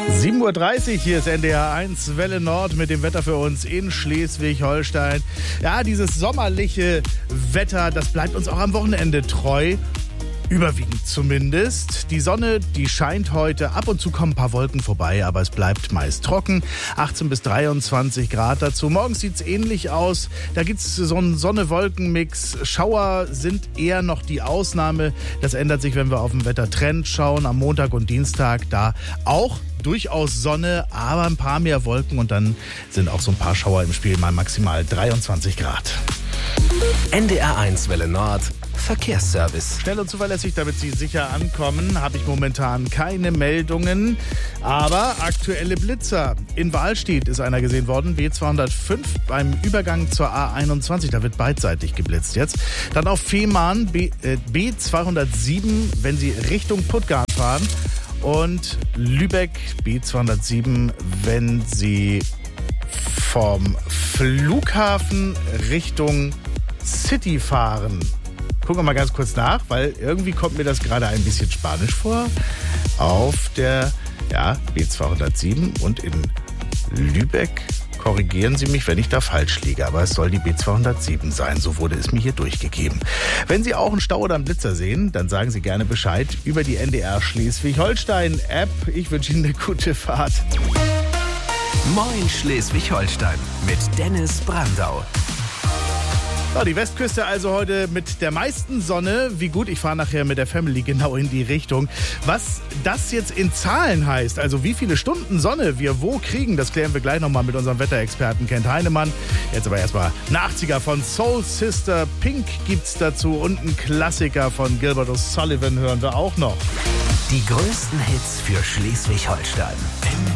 7:30 Uhr, hier ist NDR 1 Welle Nord mit dem Wetter für uns in Schleswig-Holstein. Ja, dieses sommerliche Wetter, das bleibt uns auch am Wochenende treu. Überwiegend zumindest. Die Sonne, die scheint heute. Ab und zu kommen ein paar Wolken vorbei, aber es bleibt meist trocken. 18 bis 23 Grad dazu. Morgens sieht es ähnlich aus. Da gibt es so einen Sonne-Wolken-Mix. Schauer sind eher noch die Ausnahme. Das ändert sich, wenn wir auf den Wettertrend schauen. Am Montag und Dienstag da auch durchaus Sonne, aber ein paar mehr Wolken. Und dann sind auch so ein paar Schauer im Spiel, mal maximal 23 Grad. NDR 1 Welle Nord Verkehrsservice. Schnell und zuverlässig, damit Sie sicher ankommen, habe ich momentan keine Meldungen. Aber aktuelle Blitzer. In Wahlstedt ist einer gesehen worden, B205 beim Übergang zur A21. Da wird beidseitig geblitzt jetzt. Dann auf Fehmarn B207, wenn Sie Richtung Puttgarden fahren. Und Lübeck B207, wenn Sie vom Flughafen Richtung City fahren. Gucken wir mal ganz kurz nach, weil irgendwie kommt mir das gerade ein bisschen spanisch vor. Auf der B207 und in Lübeck, korrigieren Sie mich, wenn ich da falsch liege, aber es soll die B207 sein, so wurde es mir hier durchgegeben. Wenn Sie auch einen Stau oder einen Blitzer sehen, dann sagen Sie gerne Bescheid über die NDR Schleswig-Holstein-App. Ich wünsche Ihnen eine gute Fahrt. Moin Schleswig-Holstein mit Dennis Brandau. So, die Westküste also heute mit der meisten Sonne. Wie gut, ich fahre nachher mit der Family genau in die Richtung. Was das jetzt in Zahlen heißt, also wie viele Stunden Sonne wir wo kriegen, das klären wir gleich nochmal mit unserem Wetterexperten Kent Heinemann. Jetzt aber erstmal ein 80er von Soul Sister, Pink gibt's dazu und ein Klassiker von Gilbert O'Sullivan hören wir auch noch. Die größten Hits für Schleswig-Holstein.